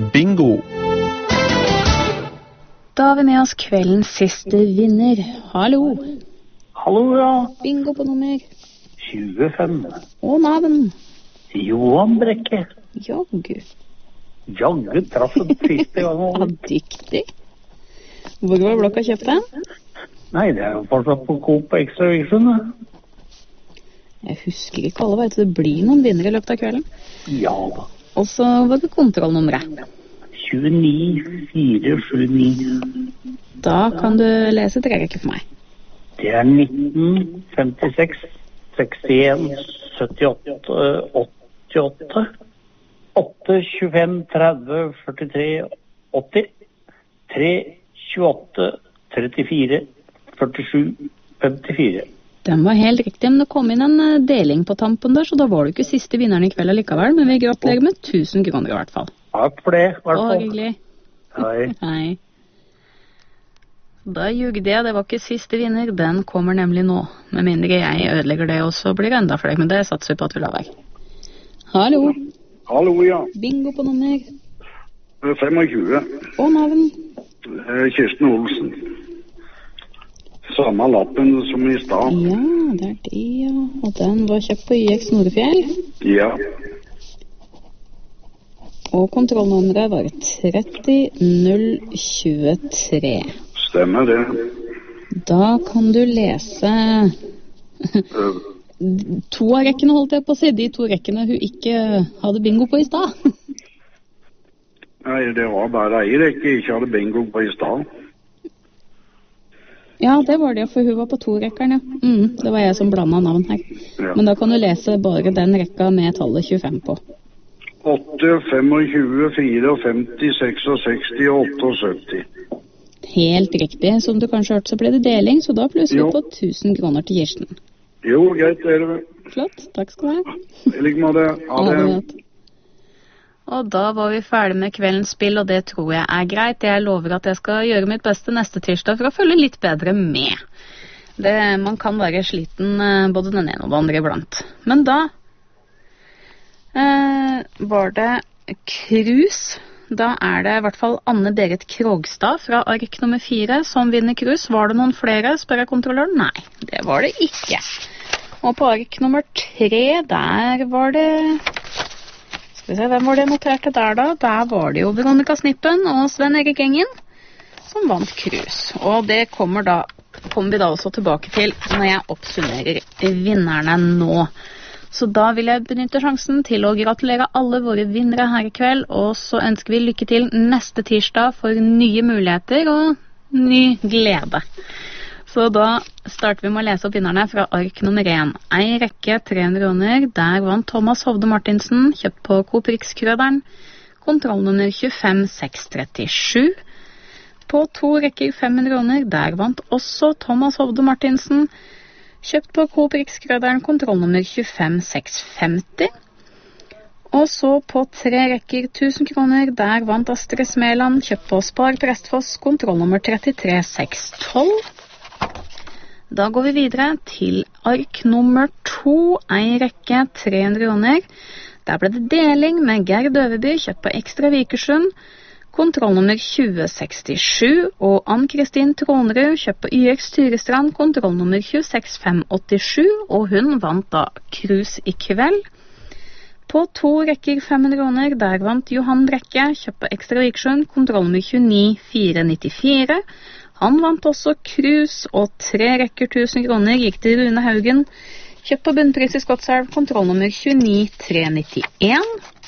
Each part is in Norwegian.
bingo. Da har vi med oss kveldens siste vinner. Hallo. Hallo, ja. Bingo på nummer 25. Og navn. Johan Brekke. Jogg. Jaggu traff den siste gangen. Ja, dyktig. Hvor var blokka kjøpt den? Nei, det jo fortsatt på Coop Extra Vision. Jeg husker ikke alle, vet du. Det blir noen vinnere i løpet av kvelden. Ja da. Og så var det kontrollnummeret. 29479. Da kan du lese 3 rekker for meg. Det 19, 56, 61, 78, 88, 8, 25, 30, 43, 80, 3, 28, 34, 47, 54. Den var helt riktig, men det kom inn en deling på tampen der, så da var du ikke siste vinneren i kveld likevel, men vi gratulerer med 1000 kroner i hvert fall. Takk for det, i hvert fall. Hyggelig. Hei. Hei. Da jugde jeg, det var ikke siste vinner, den kommer nemlig nå. Med mindre jeg ødelegger det, og så blir det enda flere, men det satser vi på at vi lar være. Hallo. Hallo, ja. Bingo på nummer 25. Og navn. Kirsten Olsen. Samme lappen som i stad. Ja, det det, ja. Og den var kjøpt på YX Nordfjell. Ja. Og kontrollnummeret var 30023. Stemmer det. Da kan du lese 2 av rekkene, holdt jeg på å si. De 2 rekkene hun ikke hadde bingo på i stad. Nei, det var bare ei rekke jeg ikke hadde bingo på i stad. Ja, det var det, for hun var på 2-rekkeren, ja. Det var jeg som blandet navn her. Ja. Men da kan du lese bare den rekka med tallet 25 på. 8, 25, 54, 66 og 78. Helt riktig. Som du kanskje hørte, så ble det deling, så da plusser vi på 1000 kroner til Kirsten. Jo, greit, det det. Flott, takk skal du ha. I like måte. Ha det. Og da var vi ferdig med kveldens spill, og det tror jeg greit. Jeg lover at jeg skal gjøre mitt beste neste tirsdag for å følge litt bedre med. Man kan være sliten både den ene og den andre iblant. Men da var det krus. Da det i hvert fall Anne-Berit Krogstad fra ark nummer 4 som vinner krus. Var det noen flere, spør jeg kontrolløren? Nei, det var det ikke. Og på ark nummer 3, der var det... Skal vi se, hvem var det noterte der da? Der var det jo Veronica Snippen og Sven Erik Engen som vant krus. Og det kommer vi da også tilbake til når jeg oppsummerer vinnerne nå. Så da vil jeg benytte sjansen til å gratulere alle våre vinnere her i kveld, og så ønsker vi lykke til neste tirsdag for nye muligheter og ny glede. Så da starter vi med å lese opp vinnerne fra ark nummer 1. Ei rekke 300 kroner, der vant Thomas Hovde Martinsen, kjøpt på Coop Rikskrøderen, kontrollnummer 25637. På 2 rekker 500 kroner, der vant også Thomas Hovde Martinsen, kjøpt på Coop Rikskrøderen, kontrollnummer 25650. Og så på 3 rekker 1000 kroner, der vant Astrid Smeland, kjøpt på Spar Prestfoss, kontrollnummer 33612. Da går vi videre til ark nummer 2, ei rekke 300 kroner. Der ble det deling med Gerd Øverby, kjøpt på Ekstra Vikersund, kontrollnummer 2067, og Ann-Kristin Tronrud, kjøpt på YX Tyrestrand, kontrollnummer 26587, og hun vant da krus i kveld. På 2 rekker 500 kroner, der vant Johan Brekke, kjøpt på Ekstra Vikersund, kontrollnummer 29494. Han vant også krus, og 3 rekker 1000 kroner gikk til Rune Haugen, kjøpt på Bunnpris i Skotselv, kontrollnummer 29391.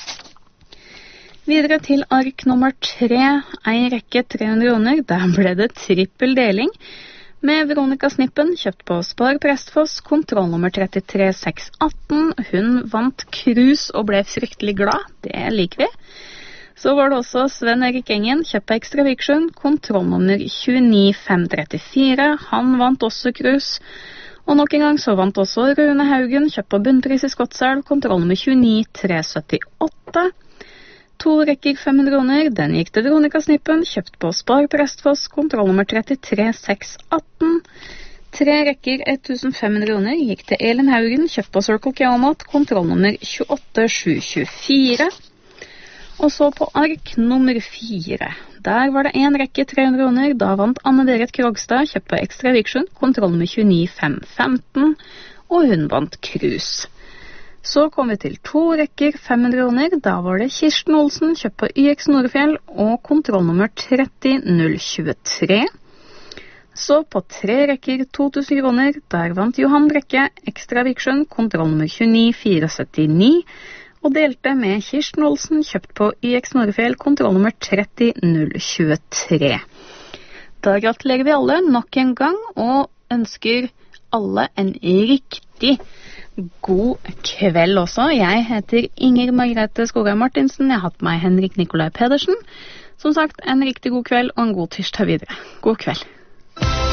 Videre til ark nummer 3, ei rekke 300 kroner, der ble det trippel deling med Veronica Snippen, kjøpt på Spar Prestfoss, kontrollnummer 33618. Hun vant krus og ble fryktelig glad, det liker vi. Så var det også Sven Erik Engen, kjøpt på Ekstra Vikersund, kontrollnummer 29534. Han vant også krus. Og nok en gang så vant også Rune Haugen, kjøpt på Bunnpris i Skotselv, kontrollnummer 29378. 2 rekker 500 kroner, den gikk til Veronica Snippen, kjøpt på Spar Prestfoss, kontrollnummer 33618. 3 rekker 1500 kroner gikk til Elin Haugen, kjøpt på Circle K-Mat, kontrollnummer 28724. Og så på ark nummer 4. Der var det en rekke 300 kroner. Da vant Anne Berit Krogstad, kjøpt på Ekstra Viksjøen, kontroll med 29,515, og hun vant krus. Så kom vi til 2 rekker 500 kroner. Da var det Kirsten Olsen, kjøpt på YX Nordfjell, og kontrollnummer 30023. Så på 3 rekker 2000 kroner, der vant Johan Brekke, Ekstra Viksjøen, kontrollnummer 29479, og delte med Kirsten Olsen, kjøpt på YX Nordfjell, kontrollnummer 30023. Da gratulerer vi alle nok en gang, og ønsker alle en riktig god kveld også. Jeg heter Inger Margrethe Skogheim Martinsen, jeg har hatt meg Henrik Nikolai Pedersen. Som sagt, en riktig god kveld og en god tirsdag videre. God kveld.